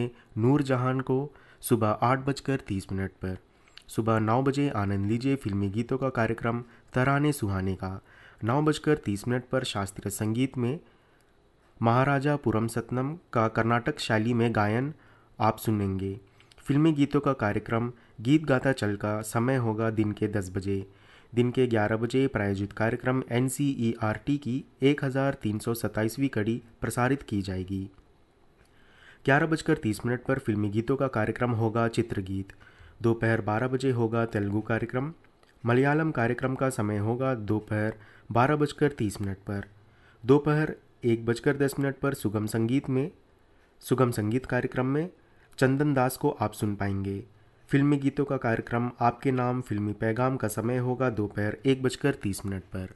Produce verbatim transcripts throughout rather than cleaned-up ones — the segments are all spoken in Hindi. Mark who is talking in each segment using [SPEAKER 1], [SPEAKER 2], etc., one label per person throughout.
[SPEAKER 1] नूरजहान को सुबह आठ बजकर तीस मिनट पर। सुबह नौ बजे आनंद लीजिए फिल्मी गीतों का कार्यक्रम तराने सुहाने का। नौ बजकर तीस मिनट पर शास्त्रीय संगीत में महाराजा पुरम सतनम का कर्नाटक शैली में गायन आप सुनेंगे। फिल्मी गीतों का कार्यक्रम गीत गाता चल का समय होगा दिन के दस बजे। दिन के ग्यारह बजे प्रायोजित कार्यक्रम N C E R T की एक हज़ार तीन सौ सत्ताईसवीं कड़ी प्रसारित की जाएगी। ग्यारह बजकर तीस मिनट पर फिल्मी गीतों का कार्यक्रम होगा चित्रगीत। दोपहर बारह बजे होगा तेलुगु कार्यक्रम। मलयालम कार्यक्रम का समय होगा दोपहर बारह बजकर तीस मिनट पर। दोपहर एक बजकर दस मिनट पर सुगम संगीत में सुगम संगीत कार्यक्रम में चंदन दास को आप सुन पाएंगे। फिल्मी गीतों का कार्यक्रम आपके नाम फिल्मी पैगाम का समय होगा दोपहर एक बजकर तीस मिनट पर।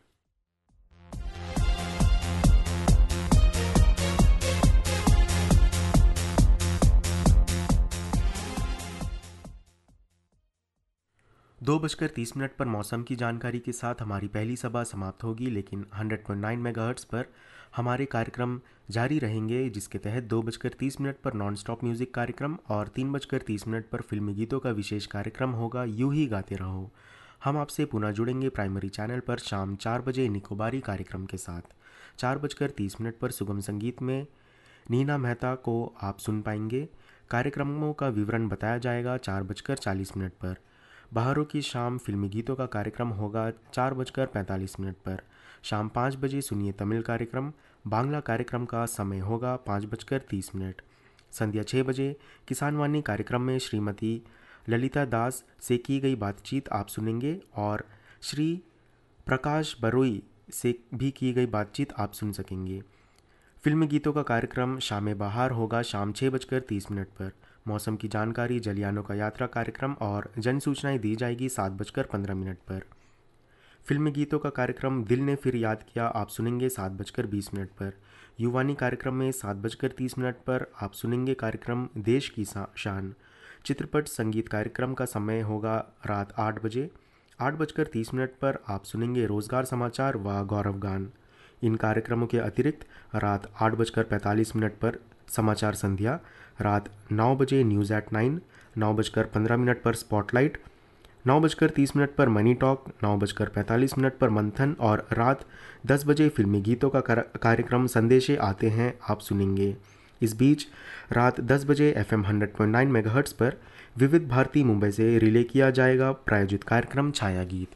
[SPEAKER 1] दो बजकर तीस मिनट पर मौसम की जानकारी के साथ हमारी पहली सभा समाप्त होगी, लेकिन हंड्रेड पॉइंट नाइन मेगाहर्ट्ज़ पर हमारे कार्यक्रम जारी रहेंगे, जिसके तहत दो बजकर तीस मिनट पर नॉन स्टॉप म्यूज़िक कार्यक्रम और तीन बजकर तीस मिनट पर फिल्मी गीतों का विशेष कार्यक्रम होगा यूं ही गाते रहो। हम आपसे पुनः जुड़ेंगे प्राइमरी चैनल पर शाम चार बजे निकोबारी कार्यक्रम के साथ। चार बजकर तीस मिनट पर सुगम संगीत में नीना मेहता को आप सुन पाएंगे। कार्यक्रमों का विवरण बताया जाएगा चार बजकर चालीस मिनट पर। बहारों की शाम फिल्मी गीतों का कार्यक्रम होगा चार बजकर पैंतालीस मिनट पर। शाम पाँच बजे सुनिए तमिल कार्यक्रम। बांग्ला कार्यक्रम का समय होगा पाँच बजकर तीस मिनट। संध्या छः बजे किसान वाणी कार्यक्रम में श्रीमती ललिता दास से की गई बातचीत आप सुनेंगे और श्री प्रकाश बरोई से भी की गई बातचीत आप सुन सकेंगे। फिल्मी गीतों का कार्यक्रम शाम बहार होगा शाम छः बजकर तीस मिनट पर। मौसम की जानकारी, जलियानों का यात्रा कार्यक्रम और जन सूचनाएँ दी जाएगी सात बजकर पंद्रह मिनट पर। फिल्मी गीतों का कार्यक्रम दिल ने फिर याद किया आप सुनेंगे सात बजकर बीस मिनट पर। युवानी कार्यक्रम में सात बजकर तीस मिनट पर आप सुनेंगे कार्यक्रम देश की शान। चित्रपट संगीत कार्यक्रम का समय होगा रात आठ बजे। आठ बजकर तीस मिनट पर आप सुनेंगे रोजगार समाचार व गौरव गान। इन कार्यक्रमों के अतिरिक्त रात आठ बजकर पैंतालीस मिनट पर समाचार संध्या, रात नौ बजे न्यूज़ एट नाइन, नौ बजकर पंद्रह मिनट पर स्पॉटलाइट, नौ बजकर तीस मिनट पर मनी टॉक, नौ बजकर पैंतालीस मिनट पर मंथन और रात दस बजे फिल्मी गीतों का कार्यक्रम संदेशे आते हैं आप सुनेंगे। इस बीच रात दस बजे F am hundred point nine megahertz पर विविध भारती मुंबई से रिले किया जाएगा प्रायोजित कार्यक्रम छाया गीत।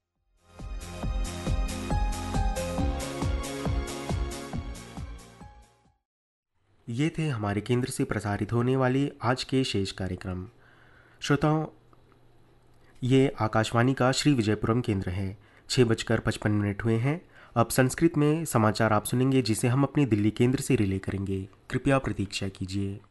[SPEAKER 1] ये थे हमारे केंद्र से प्रसारित होने वाले आज के शेष कार्यक्रम। श्रोताओं, ये आकाशवाणी का श्री विजयपुरम केंद्र है। छः बजकर पचपन मिनट हुए हैं। अब संस्कृत में समाचार आप सुनेंगे, जिसे हम अपने दिल्ली केंद्र से रिले करेंगे। कृपया प्रतीक्षा कीजिए।